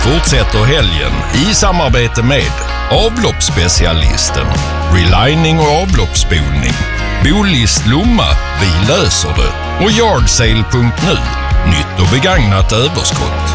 fortsätter helgen i samarbete med avloppsspecialisten, relining och avloppsspolning, Bolist Lomma, vi löser det och Yardsale.nu, nytt och begagnat överskott.